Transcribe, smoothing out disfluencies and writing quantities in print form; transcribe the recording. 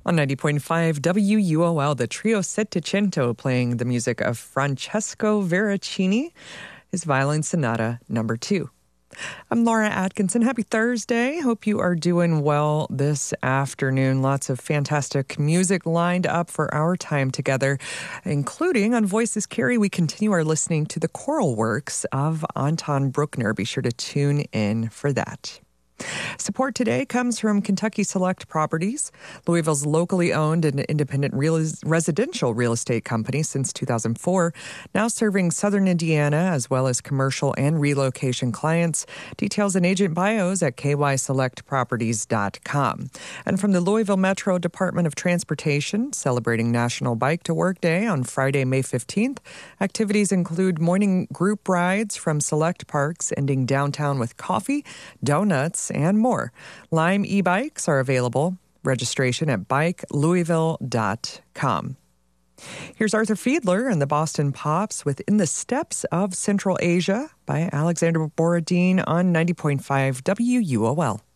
On 90.5 WUOL, the trio Settecento playing the music of Francesco Veracini, his Violin Sonata number 2. I'm Laura Atkinson. Happy Thursday. Hope you are doing well this afternoon. Lots of fantastic music lined up for our time together, including on Voices Carry. We continue our listening to the choral works of Anton Bruckner. Be sure to tune in for that. Support today comes from Kentucky Select Properties, Louisville's locally owned and independent residential real estate company since 2004, now serving southern Indiana as well as commercial and relocation clients. Details and agent bios at kyselectproperties.com. And from the Louisville Metro Department of Transportation, celebrating National Bike to Work Day on Friday, May 15th. Activities include morning group rides from select parks, ending downtown with coffee, donuts, and more. Lime e-bikes are available. Registration at bikelouisville.com. Here's Arthur Fiedler and the Boston Pops with In the Steps of Central Asia by Alexander Borodin on 90.5 WUOL.